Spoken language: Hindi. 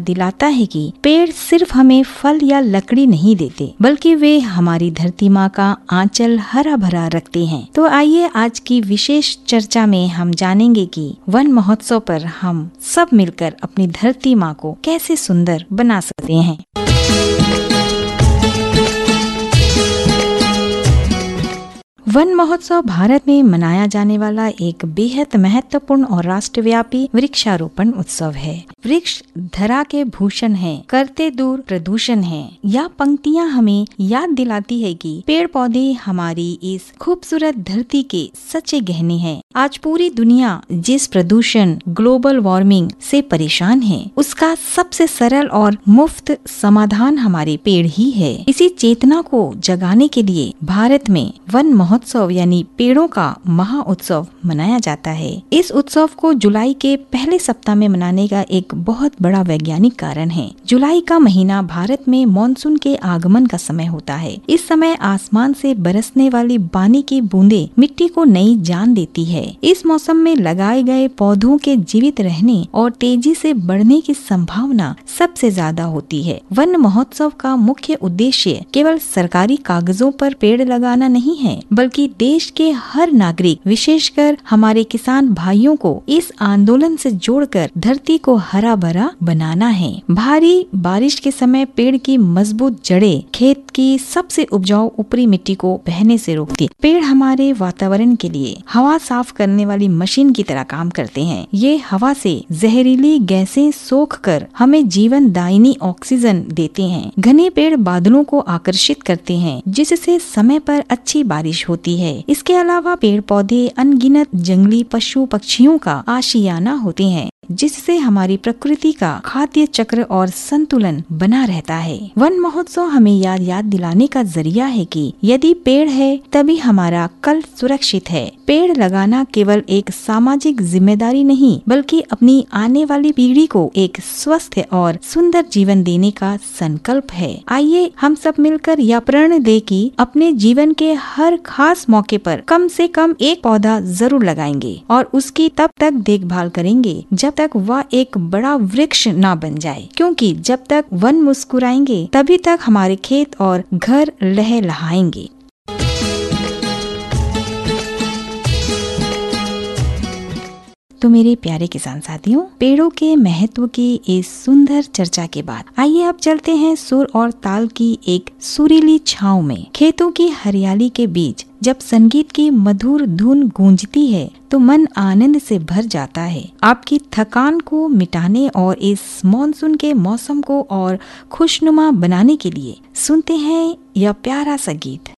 दिलाता है कि पेड़ सिर्फ हमें फल या लकड़ी नहीं देते, बल्कि वे हमारी धरती माँ का आंचल हरा भरा रखते हैं। तो आइए आज की विशेष चर्चा में हम जानेंगे कि वन महोत्सव पर हम सब मिलकर अपनी धरती माँ को कैसे सुंदर बना सकते हैं। वन महोत्सव भारत में मनाया जाने वाला एक बेहद महत्वपूर्ण और राष्ट्रव्यापी वृक्षारोपण उत्सव है। वृक्ष धरा के भूषण हैं, करते दूर प्रदूषण हैं। यह पंक्तियां हमें याद दिलाती है कि पेड़ पौधे हमारी इस खूबसूरत धरती के सच्चे गहने हैं। आज पूरी दुनिया जिस प्रदूषण, ग्लोबल वार्मिंग से परेशान है, उसका सबसे सरल और मुफ्त समाधान हमारे पेड़ ही है। इसी चेतना को जगाने के लिए भारत में वन महोत्सव यानी पेड़ों का महा उत्सव मनाया जाता है। इस उत्सव को जुलाई के पहले सप्ताह में मनाने का एक बहुत बड़ा वैज्ञानिक कारण है। जुलाई का महीना भारत में मॉनसून के आगमन का समय होता है। इस समय आसमान से बरसने वाली पानी की बूंदें मिट्टी को नई जान देती है। इस मौसम में लगाए गए पौधों के जीवित रहने और तेजी से बढ़ने की संभावना सबसे ज्यादा होती है। वन महोत्सव का मुख्य उद्देश्य केवल सरकारी कागजों पर पेड़ लगाना नहीं है, बल्कि देश के हर नागरिक, विशेषकर हमारे किसान भाइयों को इस आंदोलन से जोड़कर धरती को हरा भरा बनाना है। भारी बारिश के समय पेड़ की मजबूत जड़ें खेत की सबसे उपजाऊ ऊपरी मिट्टी को बहने से रोकती है। पेड़ हमारे वातावरण के लिए हवा साफ करने वाली मशीन की तरह काम करते हैं। ये हवा से जहरीली गैसें सोख कर हमें जीवन दायिनी ऑक्सीजन देते हैं। घने पेड़ बादलों को आकर्षित करते हैं, जिससे समय पर अच्छी बारिश होती है। इसके अलावा पेड़ पौधे अनगिनत जंगली पशु पक्षियों का आशियाना होते हैं, जिससे हमारी प्रकृति का खाद्य चक्र और संतुलन बना रहता है। वन महोत्सव हमें याद दिलाने का जरिया है कि यदि पेड़ है तभी हमारा कल सुरक्षित है। पेड़ लगाना केवल एक सामाजिक जिम्मेदारी नहीं, बल्कि अपनी आने वाली पीढ़ी को एक स्वस्थ और सुंदर जीवन देने का संकल्प है। आइए हम सब मिलकर यह प्रण दे कि अपने जीवन के हर खास मौके पर कम से कम एक पौधा जरूर लगाएंगे और उसकी तब तक देखभाल करेंगे जब तक वह एक बड़ा वृक्ष ना बन जाए, क्योंकि जब तक वन मुस्कुराएंगे तभी तक हमारे खेत और घर लहलहाएंगे। तो मेरे प्यारे किसान साथियों, पेड़ों के महत्व की इस सुंदर चर्चा के बाद आइए अब चलते हैं सुर और ताल की एक सुरीली छांव में। खेतों की हरियाली के बीच जब संगीत की मधुर धुन गूंजती है तो मन आनंद से भर जाता है। आपकी थकान को मिटाने और इस मॉनसून के मौसम को और खुशनुमा बनाने के लिए सुनते हैं यह प्यारा सा गीत।